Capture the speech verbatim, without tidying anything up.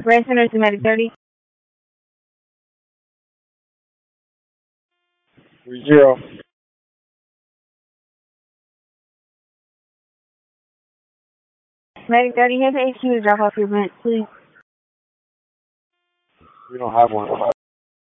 Red Center to Medic thirty. Three zero. Medic thirty, here's the H Q to drop off your vent, please. We don't have one.